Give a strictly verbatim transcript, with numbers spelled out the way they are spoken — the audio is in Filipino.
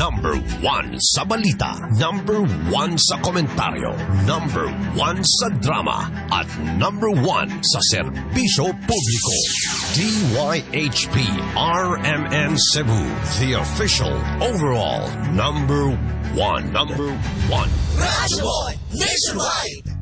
Number one sa balita, number one sa komentaryo, number one sa drama, at number one sa serbisyo publiko. D Y H P R M N Cebu, the official overall number one. Number one. Radyo Boy Nationwide.